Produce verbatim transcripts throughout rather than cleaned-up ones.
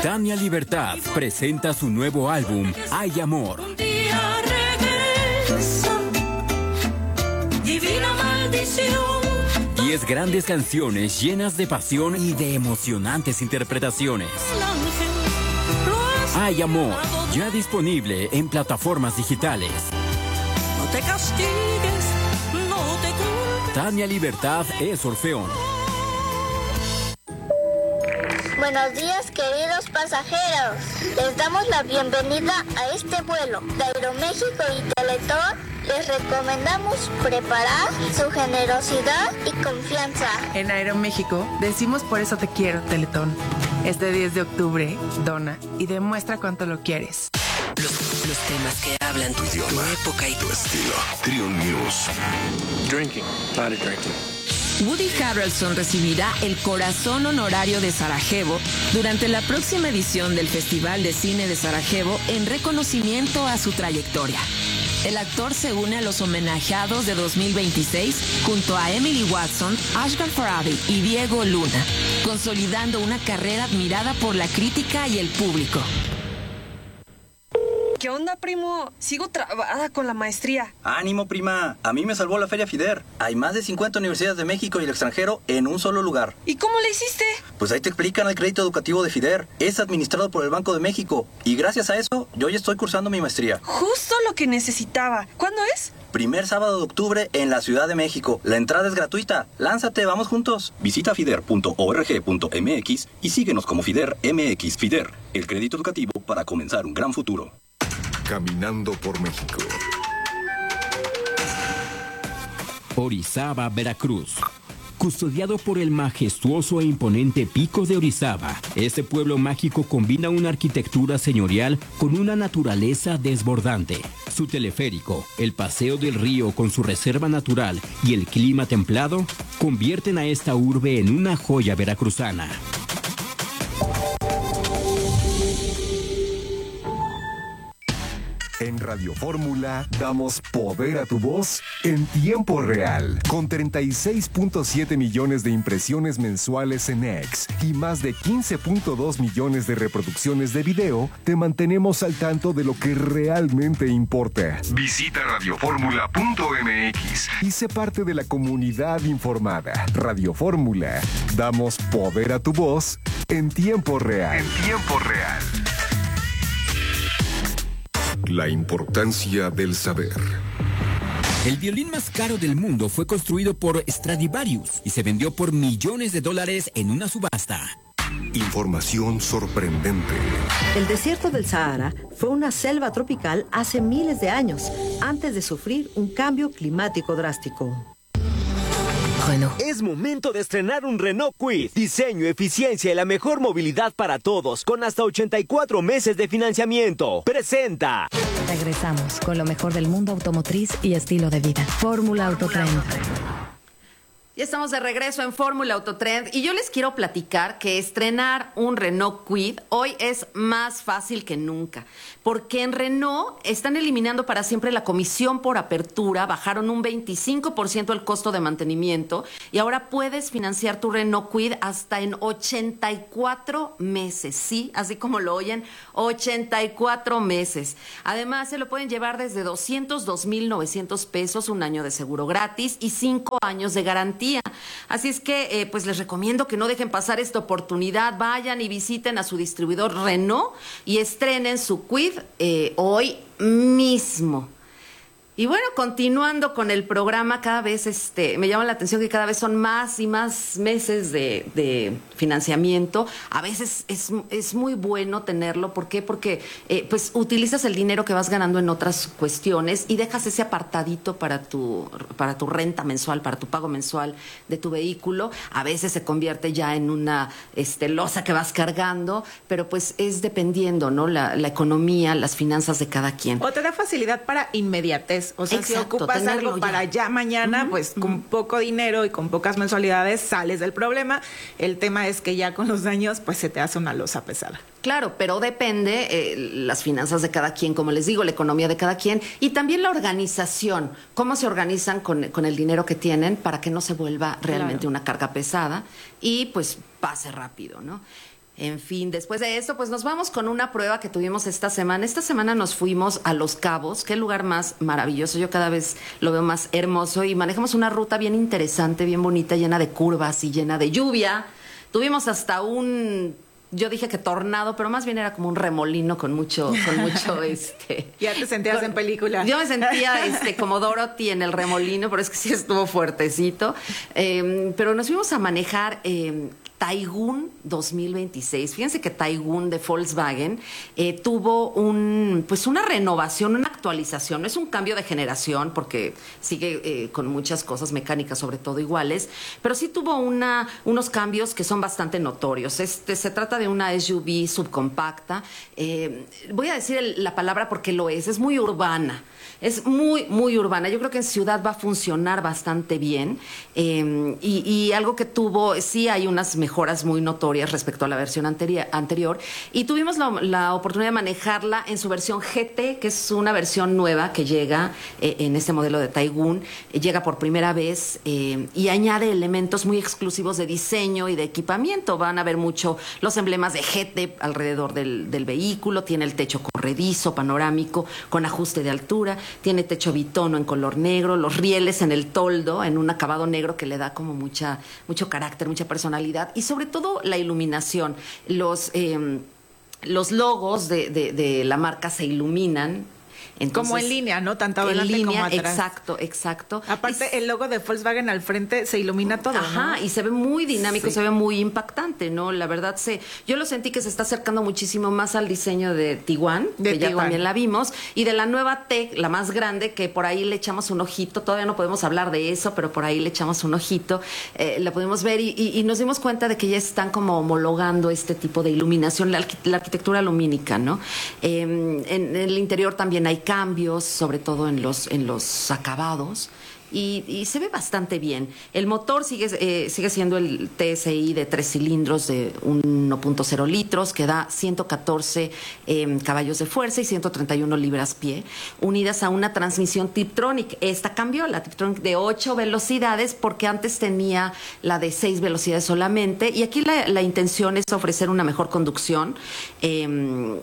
Tania Libertad presenta su nuevo álbum, Hay Amor. Un día regresa, divina maldición. Diez grandes canciones llenas de pasión y de emocionantes interpretaciones. Hay Amor, ya disponible en plataformas digitales. No te castigues, no te culpes. Tania Libertad es Orfeón. Buenos días, queridos pasajeros. Les damos la bienvenida a este vuelo de Aeroméxico y Teletón. Les recomendamos preparar su generosidad y confianza. En Aeroméxico decimos por eso te quiero, Teletón. Este diez de octubre, dona y demuestra cuánto lo quieres. Los, los temas que hablan tu idioma, tu época y tu estilo. Trio News. Drinking, not a drinking. Woody Harrelson recibirá el Corazón Honorario de Sarajevo durante la próxima edición del Festival de Cine de Sarajevo en reconocimiento a su trayectoria. El actor se une a los homenajeados de dos mil veintiséis junto a Emily Watson, Asghar Farhadi y Diego Luna, consolidando una carrera admirada por la crítica y el público. ¿Qué onda, primo? Sigo trabada con la maestría. ¡Ánimo, prima! A mí me salvó la Feria FIDER. Hay más de cincuenta universidades de México y el extranjero en un solo lugar. ¿Y cómo le hiciste? Pues ahí te explican el crédito educativo de FIDER. Es administrado por el Banco de México. Y gracias a eso, yo ya estoy cursando mi maestría. Justo lo que necesitaba. ¿Cuándo es? Primer sábado de octubre en la Ciudad de México. La entrada es gratuita. Lánzate, vamos juntos. Visita fider punto org punto m x y síguenos como FIDER M X. FIDER, el crédito educativo para comenzar un gran futuro. Caminando por México. Orizaba, Veracruz. Custodiado por el majestuoso e imponente Pico de Orizaba, este pueblo mágico combina una arquitectura señorial con una naturaleza desbordante. Su teleférico, el paseo del río con su reserva natural y el clima templado convierten a esta urbe en una joya veracruzana. En Radio Fórmula damos poder a tu voz en tiempo real. Con treinta y seis punto siete millones de impresiones mensuales en X y más de quince punto dos millones de reproducciones de video, te mantenemos al tanto de lo que realmente importa. Visita radio fórmula punto m x y sé parte de la comunidad informada. Radio Fórmula, damos poder a tu voz en tiempo real. En tiempo real. La importancia del saber. El violín más caro del mundo fue construido por Stradivarius y se vendió por millones de dólares en una subasta. Información sorprendente. El desierto del Sahara fue una selva tropical hace miles de años, antes de sufrir un cambio climático drástico. Renault. Es momento de estrenar un Renault Kwid. Diseño, eficiencia y la mejor movilidad para todos, con hasta ochenta y cuatro meses de financiamiento. Presenta. Regresamos con lo mejor del mundo automotriz y estilo de vida. Fórmula Autotrend. Ya estamos de regreso en Fórmula Autotrend y yo les quiero platicar que estrenar un Renault Kwid hoy es más fácil que nunca, porque en Renault están eliminando para siempre la comisión por apertura, bajaron un veinticinco por ciento el costo de mantenimiento y ahora puedes financiar tu Renault Kwid hasta en ochenta y cuatro meses, sí, así como lo oyen, ochenta y cuatro meses. Además, se lo pueden llevar desde doscientos dos mil novecientos pesos, un año de seguro gratis y cinco años de garantía. Así es que eh, pues les recomiendo que no dejen pasar esta oportunidad, vayan y visiten a su distribuidor Renault y estrenen su Kwid eh, hoy mismo. Y bueno, continuando con el programa, cada vez este, me llama la atención que cada vez son más y más meses de, de financiamiento. A veces es, es muy bueno tenerlo. ¿Por qué? Porque eh, pues utilizas el dinero que vas ganando en otras cuestiones y dejas ese apartadito para tu, para tu renta mensual, para tu pago mensual de tu vehículo. A veces se convierte ya en una este, losa que vas cargando, pero pues es dependiendo, ¿no? La, la economía, las finanzas de cada quien. O te da facilidad para inmediatez. O sea, exacto, si ocupas algo para ya, ya mañana, uh-huh, pues uh-huh. con poco dinero y con pocas mensualidades sales del problema. El tema es que ya con los años, pues se te hace una losa pesada. Claro, pero depende eh, las finanzas de cada quien, como les digo, la economía de cada quien y también la organización, cómo se organizan con, con el dinero que tienen para que no se vuelva realmente claro. una carga pesada y pues pase rápido, ¿no? En fin, después de esto, pues nos vamos con una prueba que tuvimos esta semana. Esta semana nos fuimos a Los Cabos, qué lugar más maravilloso. Yo cada vez lo veo más hermoso y manejamos una ruta bien interesante, bien bonita, llena de curvas y llena de lluvia. Tuvimos hasta un... Yo dije que tornado, pero más bien era como un remolino con mucho, con mucho, este... Ya te sentías con, en película. Yo me sentía este, como Dorothy en el remolino, pero es que sí estuvo fuertecito. Eh, pero nos fuimos a manejar... Eh, Taigun dos mil veintiséis. Fíjense que Taigun de Volkswagen eh, tuvo un, pues una renovación, una actualización. No es un cambio de generación porque sigue eh, con muchas cosas mecánicas, sobre todo iguales, pero sí tuvo una, unos cambios que son bastante notorios. Este, se trata de una S U V subcompacta. Eh, voy a decir el, la palabra porque lo es. Es muy urbana. Es muy, muy urbana. Yo creo que en ciudad va a funcionar bastante bien. Eh, y, y algo que tuvo, sí hay unas mejoras muy notorias respecto a la versión anteri- anterior. Y tuvimos la, la oportunidad de manejarla en su versión G T, que es una versión nueva que llega eh, en este modelo de Taigun. Eh, llega por primera vez eh, y añade elementos muy exclusivos de diseño y de equipamiento. Van a ver mucho los emblemas de G T alrededor del, del vehículo. Tiene el techo corredizo, panorámico, con ajuste de altura. Tiene techo bitono en color negro, los rieles en el toldo, en un acabado negro que le da como mucha, mucho carácter, mucha personalidad. Y sobre todo la iluminación. Los, eh, los logos de, de, de la marca se iluminan. Entonces, como en línea, ¿no? Tanto adelante en línea, como atrás. Exacto, exacto. Aparte, es, el logo de Volkswagen al frente se ilumina todo, ajá, ¿no? Y se ve muy dinámico, sí. Se ve muy impactante, ¿no? La verdad, se, yo lo sentí que se está acercando muchísimo más al diseño de Tiguan, de que Tiguan. Ya también la vimos, y de la nueva T, la más grande, que por ahí le echamos un ojito. Todavía no podemos hablar de eso, pero por ahí le echamos un ojito. Eh, la podemos ver y, y, y nos dimos cuenta de que ya están como homologando este tipo de iluminación, la, la arquitectura lumínica, ¿no? Eh, en, en el interior también hay cambios, sobre todo en los, en los acabados. Y, y se ve bastante bien. El motor sigue, eh, sigue siendo el T S I de tres cilindros de uno punto cero litros, que da ciento catorce eh, caballos de fuerza y ciento treinta y uno libras-pie, unidas a una transmisión Tiptronic. Esta cambió, la Tiptronic de ocho velocidades, porque antes tenía la de seis velocidades solamente. Y aquí la, la intención es ofrecer una mejor conducción eh,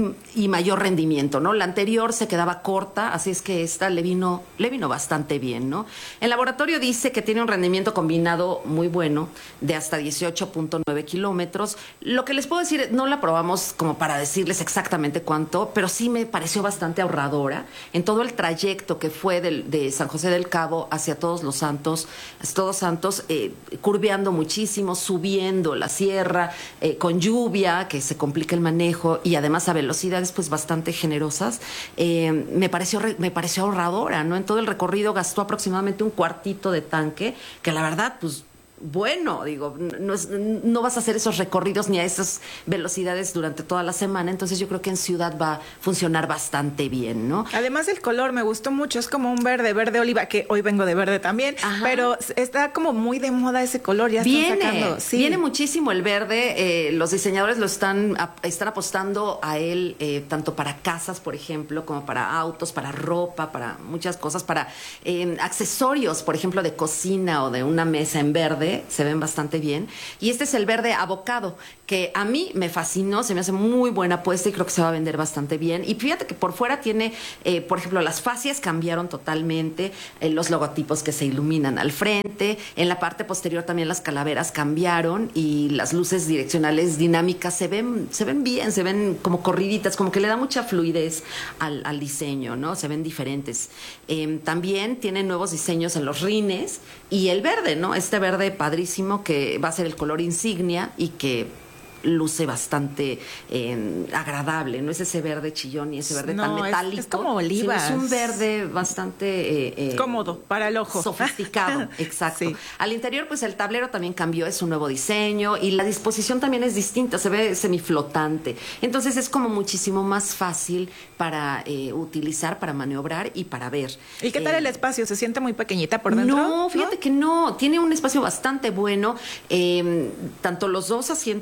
y mayor rendimiento, ¿no? La anterior se quedaba corta, así es que esta le vino, le vino bastante bien, ¿no? El laboratorio dice que tiene un rendimiento combinado muy bueno de hasta dieciocho punto nueve kilómetros. Lo que les puedo decir, no la probamos como para decirles exactamente cuánto, pero sí me pareció bastante ahorradora en todo el trayecto que fue del, de San José del Cabo hacia Todos los Santos, Todos Santos, eh, curveando muchísimo, subiendo la sierra, eh, con lluvia, que se complica el manejo, y además a velocidades pues bastante generosas. Eh, me pareció, me pareció ahorradora, ¿no? En todo el recorrido gastó aproximadamente un cuartito de tanque, que la verdad, pues, bueno, digo, no, es, no vas a hacer esos recorridos ni a esas velocidades durante toda la semana, entonces yo creo que en ciudad va a funcionar bastante bien, ¿no? Además el color me gustó mucho, es como un verde, verde oliva, que hoy vengo de verde también, ajá, pero está como muy de moda ese color, ya viene, están sacando. Sí. Viene muchísimo el verde, eh, los diseñadores lo están, a, están apostando a él, eh, tanto para casas, por ejemplo, como para autos, para ropa, para muchas cosas, para eh, accesorios, por ejemplo, de cocina o de una mesa en verde. Se ven bastante bien. Y este es el verde abocado, que a mí me fascinó, se me hace muy buena apuesta y creo que se va a vender bastante bien. Y fíjate que por fuera tiene, eh, por ejemplo, las fascias cambiaron totalmente, eh, los logotipos que se iluminan al frente, en la parte posterior también las calaveras cambiaron y las luces direccionales dinámicas se ven, se ven bien, se ven como corriditas, como que le da mucha fluidez al, al diseño, ¿no? Se ven diferentes. Eh, también tienen nuevos diseños en los rines y el verde, ¿no? Este verde padrísimo que va a ser el color insignia y que luce bastante eh, agradable, no es ese verde chillón y ese verde no, tan metálico. Es, es como olivas. Es un verde bastante eh, eh, cómodo para el ojo. Sofisticado, exacto. Sí. Al interior, pues el tablero también cambió, es un nuevo diseño y la disposición también es distinta, se ve semiflotante. Entonces es como muchísimo más fácil para eh, utilizar, para maniobrar y para ver. ¿Y qué tal eh, el espacio? ¿Se siente muy pequeñita por dentro? No, fíjate ¿no? que no, tiene un espacio bastante bueno, eh, tanto los dos asientos delanteros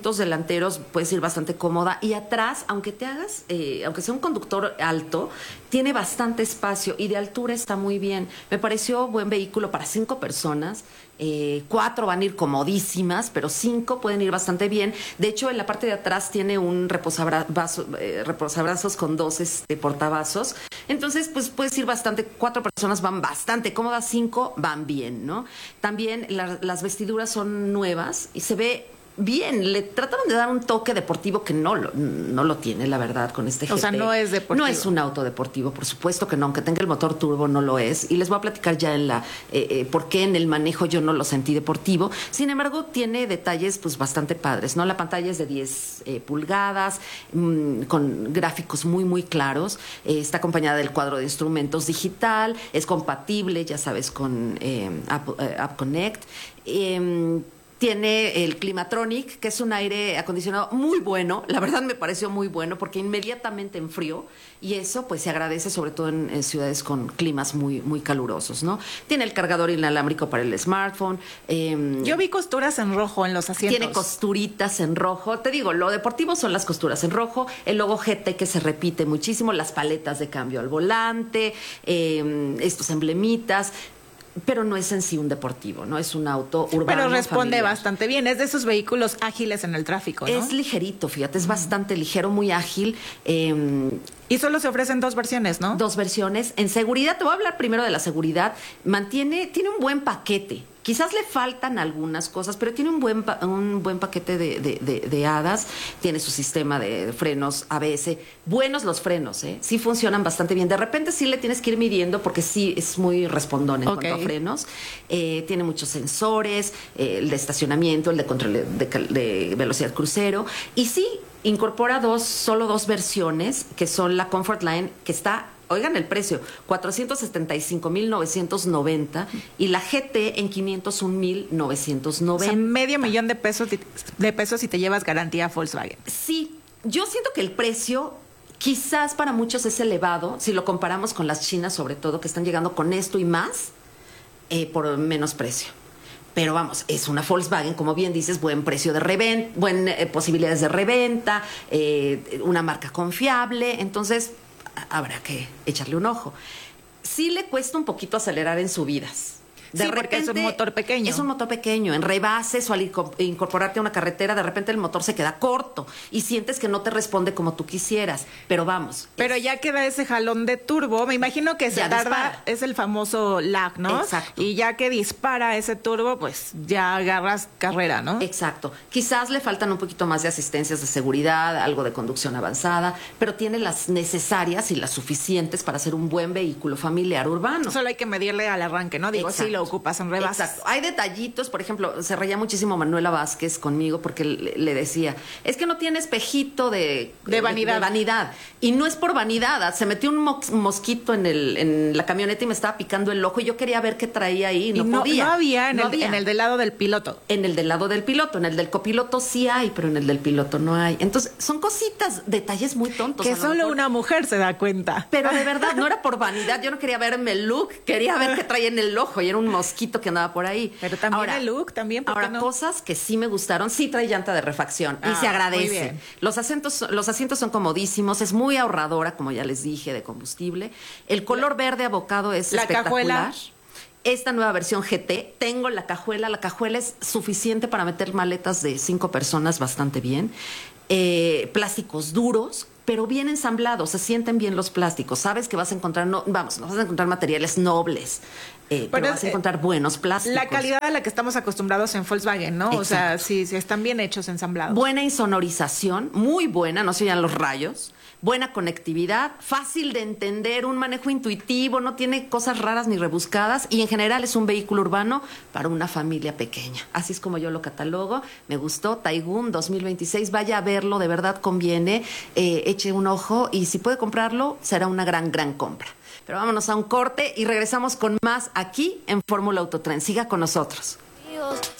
delanteros puedes ir bastante cómoda. Y atrás, aunque te hagas, eh, aunque sea un conductor alto, tiene bastante espacio y de altura está muy bien. Me pareció buen vehículo para cinco personas. Eh, cuatro van a ir comodísimas, pero cinco pueden ir bastante bien. De hecho, en la parte de atrás tiene un reposabrazos, eh, reposabrazos con dos este, portavasos. Entonces, pues puedes ir bastante. Cuatro personas van bastante cómodas, cinco van bien, ¿no? También la, las vestiduras son nuevas y se ve bien. Le trataron de dar un toque deportivo que no lo, no lo tiene, la verdad, con este G T. O sea, no es deportivo. No es un auto deportivo, por supuesto que no. Aunque tenga el motor turbo, no lo es. Y les voy a platicar ya en la eh, eh, por qué en el manejo yo no lo sentí deportivo. Sin embargo, tiene detalles pues bastante padres, ¿no? La pantalla es de diez eh, pulgadas, mmm, con gráficos muy, muy claros. Eh, está acompañada del cuadro de instrumentos digital. Es compatible, ya sabes, con eh, App, eh, App Connect. Eh, Tiene el Climatronic, que es un aire acondicionado muy bueno. La verdad me pareció muy bueno porque inmediatamente enfrió y eso pues se agradece sobre todo en, en ciudades con climas muy, muy calurosos, ¿no? Tiene el cargador inalámbrico para el smartphone. Eh, Yo vi costuras en rojo en los asientos. Tiene costuritas en rojo. Te digo, lo deportivo son las costuras en rojo, el logo G T que se repite muchísimo, las paletas de cambio al volante, eh, estos emblemitas. Pero no es en sí un deportivo, ¿no? Es un auto urbano. Pero responde familiar. Bastante bien. Es de esos vehículos ágiles en el tráfico, ¿no? Es ligerito, fíjate, es mm. bastante ligero, muy ágil. Eh, y solo se ofrecen dos versiones, ¿no? Dos versiones. En seguridad, te voy a hablar primero de la seguridad. Mantiene, tiene un buen paquete. Quizás le faltan algunas cosas, pero tiene un buen pa- un buen paquete de, de, de, de hadas. Tiene su sistema de frenos A B S. Buenos los frenos, ¿eh? Sí funcionan bastante bien. De repente sí le tienes que ir midiendo porque sí es muy respondón en okay. cuanto a frenos. Eh, tiene muchos sensores, eh, el de estacionamiento, el de control de, de, de velocidad crucero. Y sí, incorpora dos, solo dos versiones, que son la Comfort Line, que está... Oigan el precio, cuatrocientos setenta y cinco mil novecientos noventa y la G T en quinientos un mil novecientos noventa. O sea, medio millón de pesos de pesos si te llevas garantía Volkswagen. Sí, yo siento que el precio quizás para muchos es elevado, si lo comparamos con las chinas sobre todo, que están llegando con esto y más, eh, por menos precio. Pero vamos, es una Volkswagen, como bien dices, buen precio de reventa, buenas eh, posibilidades de reventa, eh, una marca confiable, entonces... habrá que echarle un ojo. Sí le cuesta un poquito acelerar en subidas. De sí, repente, porque es un motor pequeño. Es un motor pequeño. En rebases o al incorporarte a una carretera, de repente el motor se queda corto y sientes que no te responde como tú quisieras. Pero vamos. Pero es... ya queda ese jalón de turbo. Me imagino que se ya tarda, dispara. Es el famoso lag, ¿no? Exacto. Y ya que dispara ese turbo, pues ya agarras carrera, ¿no? Exacto. Quizás le faltan un poquito más de asistencias de seguridad, algo de conducción avanzada, pero tiene las necesarias y las suficientes para ser un buen vehículo familiar urbano. Solo hay que medirle al arranque, ¿no? Digo, sí, lo ocupas en rebases. Exacto. Hay detallitos, por ejemplo, se reía muchísimo Manuela Vázquez conmigo porque le, le decía, es que no tiene espejito de, de vanidad. De, de vanidad. Y no es por vanidad, se metió un mo- mosquito en, el, en la camioneta y me estaba picando el ojo y yo quería ver qué traía ahí, no, y no podía. No había, en, no el, había en el del lado del piloto. En el del lado del piloto, en el del copiloto sí hay, pero en el del piloto no hay. Entonces, son cositas, detalles muy tontos. Que solo mejor. Una mujer se da cuenta. Pero de verdad, no era por vanidad, yo no quería verme el look, quería ver qué traía en el ojo y era un mosquito que andaba por ahí. Pero también ahora, el look, también. Ahora, no? cosas que sí me gustaron, sí trae llanta de refacción ah, y se agradece. Muy bien. Los asientos, los asientos son comodísimos, es muy ahorradora, como ya les dije, de combustible. El color verde abocado es la espectacular. Cajuela. Esta nueva versión G T, tengo la cajuela, la cajuela es suficiente para meter maletas de cinco personas bastante bien. Eh, plásticos duros, pero bien ensamblados, se sienten bien los plásticos. Sabes que vas a encontrar, no, vamos, no vas a encontrar materiales nobles, eh, pero, pero vas a encontrar eh, buenos plásticos. La calidad a la que estamos acostumbrados en Volkswagen, ¿no? Exacto. O sea, sí, sí, están bien hechos, ensamblados. Buena insonorización, muy buena, no se oían los rayos. Buena conectividad, fácil de entender, un manejo intuitivo, no tiene cosas raras ni rebuscadas y en general es un vehículo urbano para una familia pequeña. Así es como yo lo catalogo. Me gustó. Taigun dos mil veintiséis, vaya a verlo, de verdad conviene. Eh, eche un ojo y si puede comprarlo, será una gran, gran compra. Pero vámonos a un corte y regresamos con más aquí en Fórmula Autotren. Siga con nosotros.